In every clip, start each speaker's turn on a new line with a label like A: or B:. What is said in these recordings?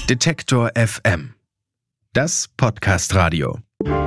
A: Detektor FM. Das Podcast-Radio.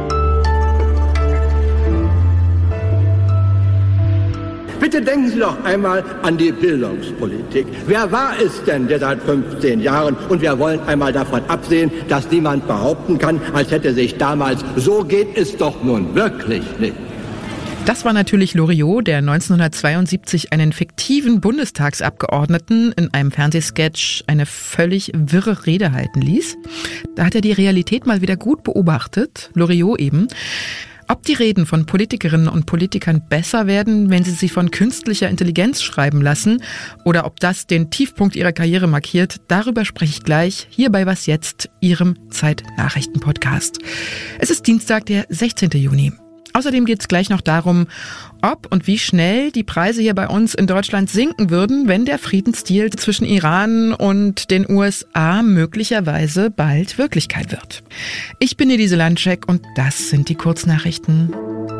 B: Bitte denken Sie doch einmal an die Bildungspolitik. Wer war es denn, der seit 15 Jahren, und wir wollen einmal davon absehen, dass niemand behaupten kann, als hätte sich damals, so geht es doch nun wirklich nicht.
C: Das war natürlich Loriot, der 1972 einen fiktiven Bundestagsabgeordneten in einem Fernsehsketch eine völlig wirre Rede halten ließ. Da hat er die Realität mal wieder gut beobachtet, Loriot eben. Ob die Reden von Politikerinnen und Politikern besser werden, wenn sie sie von künstlicher Intelligenz schreiben lassen, oder ob das den Tiefpunkt ihrer Karriere markiert, darüber spreche ich gleich hier bei Was Jetzt, Ihrem Zeit-Nachrichten-Podcast. Es ist Dienstag, der 16. Juni. Außerdem geht es gleich noch darum, ob und wie schnell die Preise hier bei uns in Deutschland sinken würden, wenn der Friedensdeal zwischen Iran und den USA möglicherweise bald Wirklichkeit wird. Ich bin Elise Landschek und das sind die Kurznachrichten.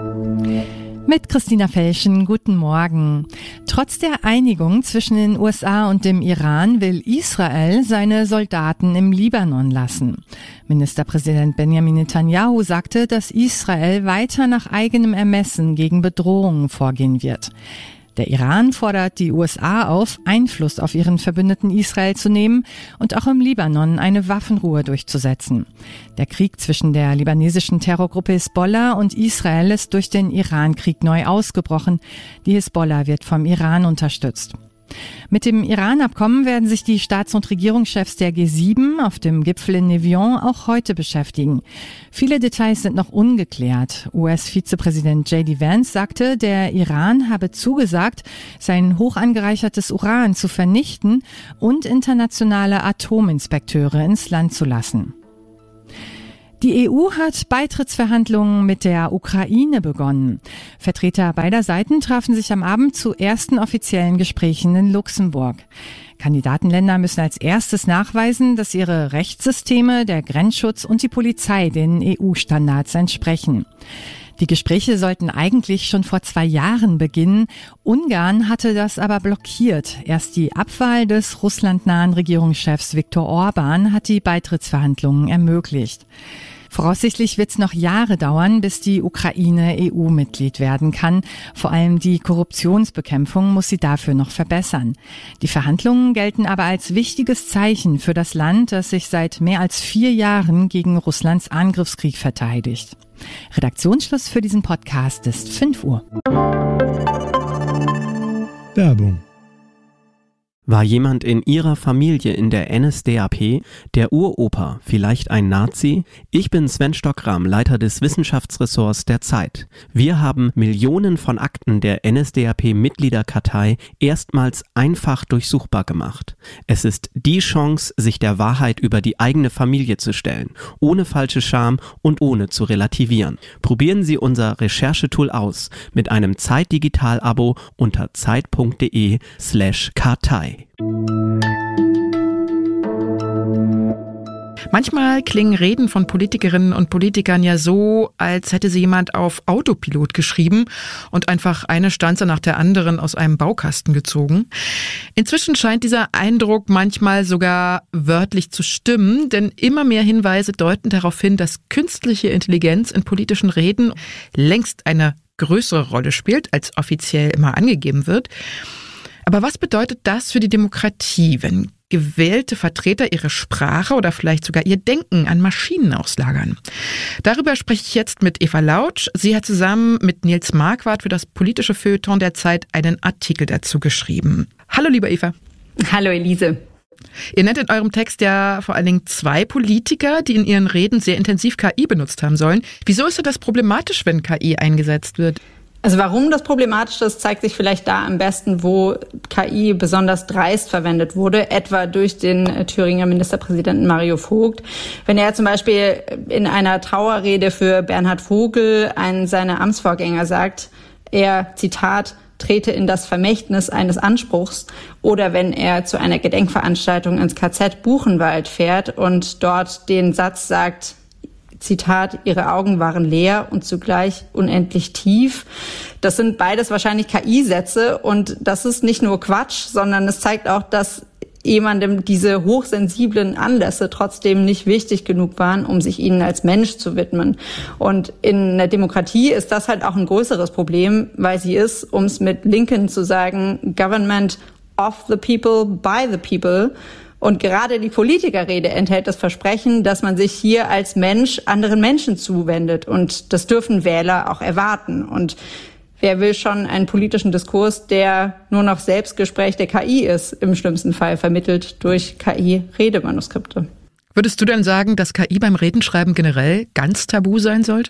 D: Mit Christina Felschen, guten Morgen. Trotz der Einigung zwischen den USA und dem Iran will Israel seine Soldaten im Libanon lassen. Ministerpräsident Benjamin Netanyahu sagte, dass Israel weiter nach eigenem Ermessen gegen Bedrohungen vorgehen wird. Der Iran fordert die USA auf, Einfluss auf ihren Verbündeten Israel zu nehmen und auch im Libanon eine Waffenruhe durchzusetzen. Der Krieg zwischen der libanesischen Terrorgruppe Hisbollah und Israel ist durch den Iran-Krieg neu ausgebrochen. Die Hisbollah wird vom Iran unterstützt. Mit dem Iran-Abkommen werden sich die Staats- und Regierungschefs der G7 auf dem Gipfel in Nevion auch heute beschäftigen. Viele Details sind noch ungeklärt. US-Vizepräsident J.D. Vance sagte, der Iran habe zugesagt, sein hoch angereichertes Uran zu vernichten und internationale Atominspekteure ins Land zu lassen. Die EU hat Beitrittsverhandlungen mit der Ukraine begonnen. Vertreter beider Seiten trafen sich am Abend zu ersten offiziellen Gesprächen in Luxemburg. Kandidatenländer müssen als erstes nachweisen, dass ihre Rechtssysteme, der Grenzschutz und die Polizei den EU-Standards entsprechen. Die Gespräche sollten eigentlich schon vor 2 Jahren beginnen. Ungarn hatte das aber blockiert. Erst die Abwahl des russlandnahen Regierungschefs Viktor Orban hat die Beitrittsverhandlungen ermöglicht. Voraussichtlich wird es noch Jahre dauern, bis die Ukraine EU-Mitglied werden kann. Vor allem die Korruptionsbekämpfung muss sie dafür noch verbessern. Die Verhandlungen gelten aber als wichtiges Zeichen für das Land, das sich seit mehr als 4 Jahren gegen Russlands Angriffskrieg verteidigt. Redaktionsschluss für diesen Podcast ist 5 Uhr.
E: Werbung.
F: War jemand in Ihrer Familie in der NSDAP, der Uropa, vielleicht ein Nazi? Ich bin Sven Stockram, Leiter des Wissenschaftsressorts der Zeit. Wir haben Millionen von Akten der NSDAP-Mitgliederkartei erstmals einfach durchsuchbar gemacht. Es ist die Chance, sich der Wahrheit über die eigene Familie zu stellen, ohne falsche Scham und ohne zu relativieren. Probieren Sie unser Recherchetool aus mit einem Zeit-Digital-Abo unter zeit.de/Kartei.
C: Manchmal klingen Reden von Politikerinnen und Politikern ja so, als hätte sie jemand auf Autopilot geschrieben und einfach eine Stanze nach der anderen aus einem Baukasten gezogen. Inzwischen scheint dieser Eindruck manchmal sogar wörtlich zu stimmen, denn immer mehr Hinweise deuten darauf hin, dass künstliche Intelligenz in politischen Reden längst eine größere Rolle spielt, als offiziell immer angegeben wird. Aber was bedeutet das für die Demokratie, wenn gewählte Vertreter ihre Sprache oder vielleicht sogar ihr Denken an Maschinen auslagern? Darüber spreche ich jetzt mit Eva Lautsch. Sie hat zusammen mit Nils Marquardt für das politische Feuilleton der Zeit einen Artikel dazu geschrieben. Hallo, liebe Eva.
G: Hallo, Elise.
C: Ihr nennt in eurem Text ja vor allen Dingen 2 Politiker, die in ihren Reden sehr intensiv KI benutzt haben sollen. Wieso ist das problematisch, wenn KI eingesetzt wird?
G: Also warum das problematisch ist, zeigt sich vielleicht da am besten, wo KI besonders dreist verwendet wurde, etwa durch den Thüringer Ministerpräsidenten Mario Vogt. Wenn er zum Beispiel in einer Trauerrede für Bernhard Vogel, einen seiner Amtsvorgänger, sagt, er, Zitat, trete in das Vermächtnis eines Anspruchs, oder wenn er zu einer Gedenkveranstaltung ins KZ Buchenwald fährt und dort den Satz sagt, Zitat, ihre Augen waren leer und zugleich unendlich tief. Das sind beides wahrscheinlich KI-Sätze und das ist nicht nur Quatsch, sondern es zeigt auch, dass jemandem diese hochsensiblen Anlässe trotzdem nicht wichtig genug waren, um sich ihnen als Mensch zu widmen. Und in der Demokratie ist das halt auch ein größeres Problem, weil sie ist, um es mit Lincoln zu sagen, Government of the people, by the people. Und gerade die Politikerrede enthält das Versprechen, dass man sich hier als Mensch anderen Menschen zuwendet. Und das dürfen Wähler auch erwarten. Und wer will schon einen politischen Diskurs, der nur noch Selbstgespräch der KI ist, im schlimmsten Fall vermittelt durch KI-Redemanuskripte?
C: Würdest du denn sagen, dass KI beim Redenschreiben generell ganz tabu sein sollte?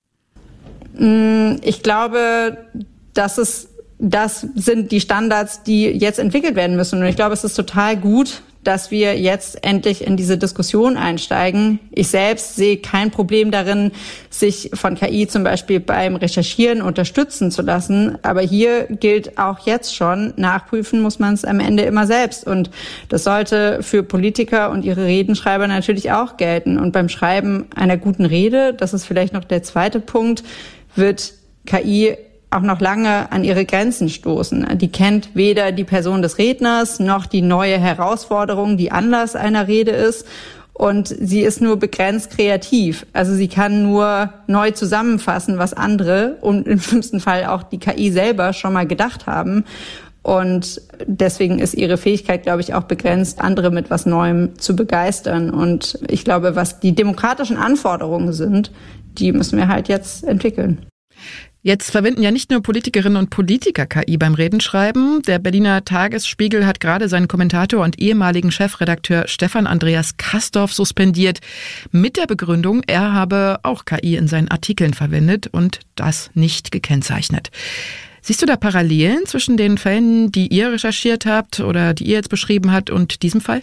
G: Ich glaube, das sind die Standards, die jetzt entwickelt werden müssen. Und ich glaube, es ist total gut, dass wir jetzt endlich in diese Diskussion einsteigen. Ich selbst sehe kein Problem darin, sich von KI zum Beispiel beim Recherchieren unterstützen zu lassen. Aber hier gilt auch jetzt schon, nachprüfen muss man es am Ende immer selbst. Und das sollte für Politiker und ihre Redenschreiber natürlich auch gelten. Und beim Schreiben einer guten Rede, das ist vielleicht noch der zweite Punkt, wird KI auch noch lange an ihre Grenzen stoßen. Die kennt weder die Person des Redners noch die neue Herausforderung, die Anlass einer Rede ist. Und sie ist nur begrenzt kreativ. Also sie kann nur neu zusammenfassen, was andere und im schlimmsten Fall auch die KI selber schon mal gedacht haben. Und deswegen ist ihre Fähigkeit, glaube ich, auch begrenzt, andere mit was Neuem zu begeistern. Und ich glaube, was die demokratischen Anforderungen sind, die müssen wir halt jetzt entwickeln.
C: Jetzt verwenden ja nicht nur Politikerinnen und Politiker KI beim Redenschreiben. Der Berliner Tagesspiegel hat gerade seinen Kommentator und ehemaligen Chefredakteur Stefan Andreas Kastorf suspendiert mit der Begründung, er habe auch KI in seinen Artikeln verwendet und das nicht gekennzeichnet. Siehst du da Parallelen zwischen den Fällen, die ihr recherchiert habt oder die ihr jetzt beschrieben habt und diesem Fall?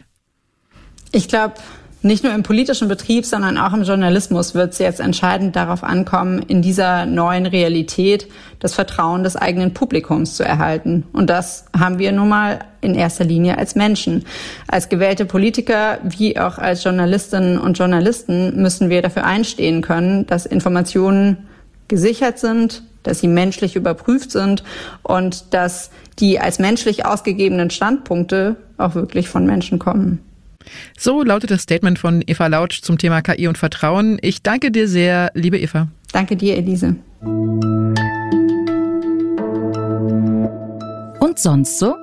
G: Ich glaube, nicht nur im politischen Betrieb, sondern auch im Journalismus wird es jetzt entscheidend darauf ankommen, in dieser neuen Realität das Vertrauen des eigenen Publikums zu erhalten. Und das haben wir nun mal in erster Linie als Menschen. Als gewählte Politiker wie auch als Journalistinnen und Journalisten müssen wir dafür einstehen können, dass Informationen gesichert sind, dass sie menschlich überprüft sind und dass die als menschlich ausgegebenen Standpunkte auch wirklich von Menschen kommen.
C: So lautet das Statement von Eva Lautsch zum Thema KI und Vertrauen. Ich danke dir sehr, liebe Eva.
G: Danke dir, Elise.
E: Und sonst so?